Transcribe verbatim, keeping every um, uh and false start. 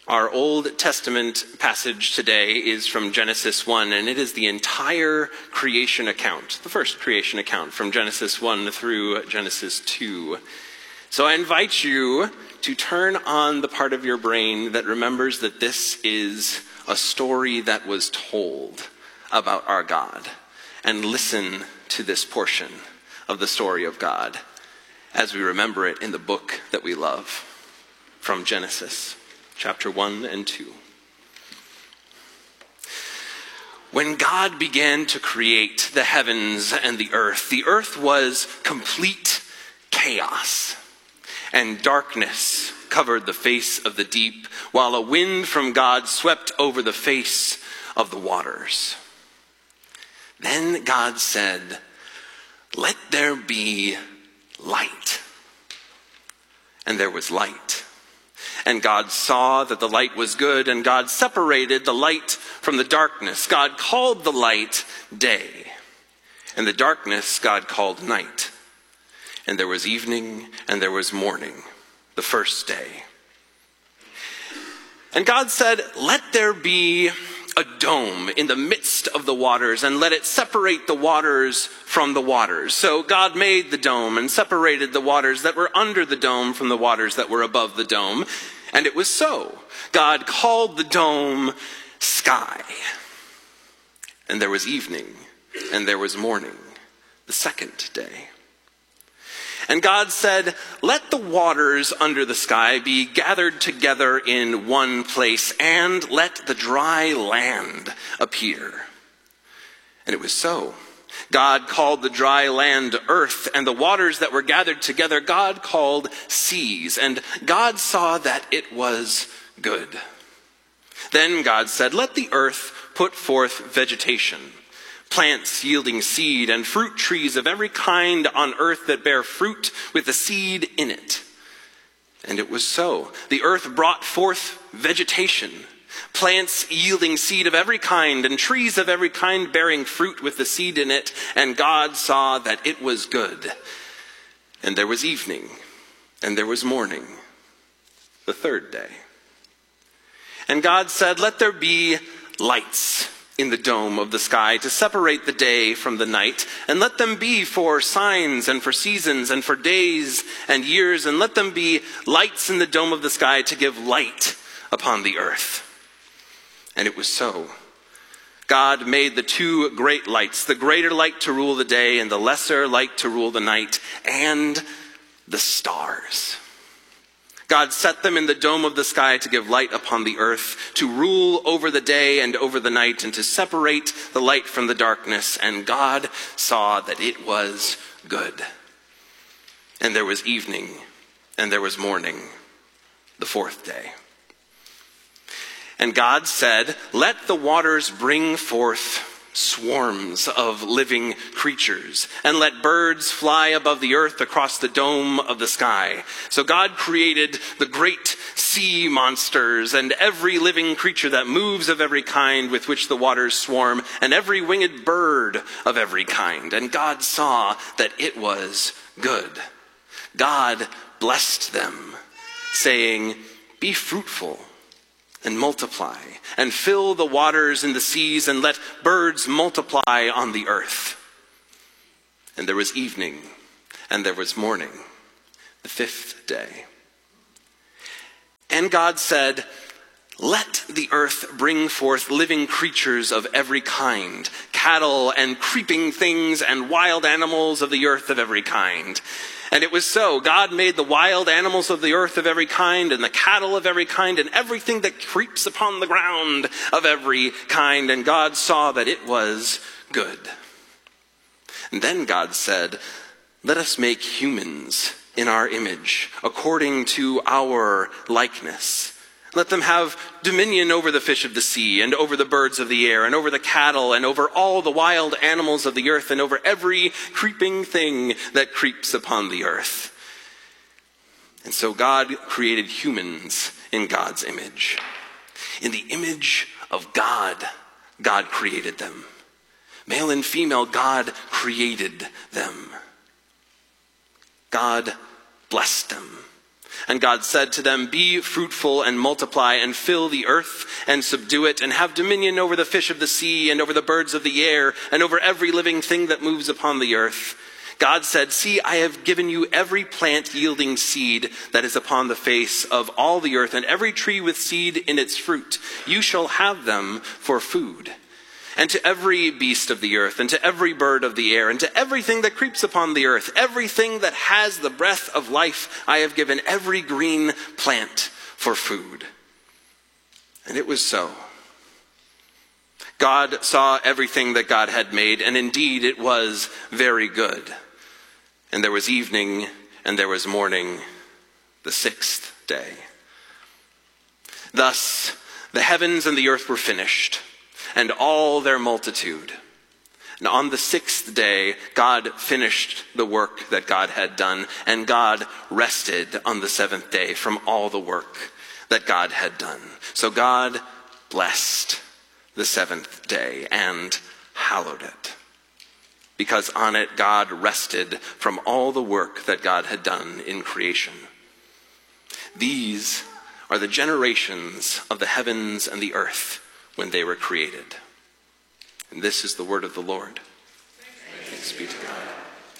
Our Old Testament passage today is from Genesis one, and it is the entire creation account, the first creation account from Genesis one through Genesis two. So I invite you to turn on the part of your brain that remembers that this is a story that was told about our God, and listen to this portion of the story of God as we remember it in the book that we love, from Genesis. Chapter one and two. When God began to create the heavens and the earth, the earth was complete chaos, and darkness covered the face of the deep, while a wind from God swept over the face of the waters. Then God said, "Let there be light." And there was light. And God saw that the light was good, and God separated the light from the darkness. God called the light day, and the darkness God called night. And there was evening, and there was morning, the first day. And God said, "Let there be a dome in the midst of the waters, and let it separate the waters from the waters." So God made the dome and separated the waters that were under the dome from the waters that were above the dome. And it was so. God called the dome sky. And there was evening, and there was morning, the second day. And God said, "Let the waters under the sky be gathered together in one place, and let the dry land appear." And it was so. God called the dry land earth, and the waters that were gathered together God called seas. And God saw that it was good. Then God said, "Let the earth put forth vegetation, plants yielding seed, and fruit trees of every kind on earth that bear fruit with the seed in it." And it was so. The earth brought forth vegetation, plants yielding seed of every kind, and trees of every kind bearing fruit with the seed in it. And God saw that it was good. And there was evening, and there was morning, the third day. And God said, "Let there be lights in the dome of the sky to separate the day from the night, and let them be for signs and for seasons and for days and years, and let them be lights in the dome of the sky to give light upon the earth." And it was so. God made the two great lights, the greater light to rule the day and the lesser light to rule the night, and the stars. God set them in the dome of the sky to give light upon the earth, to rule over the day and over the night, and to separate the light from the darkness. And God saw that it was good. And there was evening, and there was morning, the fourth day. And God said, "Let the waters bring forth swarms of living creatures, and let birds fly above the earth across the dome of the sky." So God created the great sea monsters and every living creature that moves of every kind with which the waters swarm, and every winged bird of every kind. And God saw that it was good. God blessed them, saying, "Be fruitful and multiply, and fill the waters in the seas, and let birds multiply on the earth." And there was evening, and there was morning, the fifth day. And God said, "Let the earth bring forth living creatures of every kind, cattle and creeping things, and wild animals of the earth of every kind." And it was so. God made the wild animals of the earth of every kind, and the cattle of every kind, and everything that creeps upon the ground of every kind. And God saw that it was good. And then God said, "Let us make humans in our image, according to our likeness. Let them have dominion over the fish of the sea, and over the birds of the air, and over the cattle, and over all the wild animals of the earth, and over every creeping thing that creeps upon the earth." And so God created humans in God's image. In the image of God, God created them. Male and female, God created them. God blessed them. And God said to them, "Be fruitful and multiply and fill the earth and subdue it and have dominion over the fish of the sea and over the birds of the air and over every living thing that moves upon the earth." God said, "See, I have given you every plant yielding seed that is upon the face of all the earth, and every tree with seed in its fruit. You shall have them for food. And to every beast of the earth, and to every bird of the air, and to everything that creeps upon the earth, everything that has the breath of life, I have given every green plant for food." And it was so. God saw everything that God had made, and indeed it was very good. And there was evening, and there was morning, the sixth day. Thus the heavens and the earth were finished, and all their multitude. And on the sixth day, God finished the work that God had done, and God rested on the seventh day from all the work that God had done. So God blessed the seventh day and hallowed it, because on it God rested from all the work that God had done in creation. These are the generations of the heavens and the earth when they were created. And this is the word of the Lord. Thanks be to God.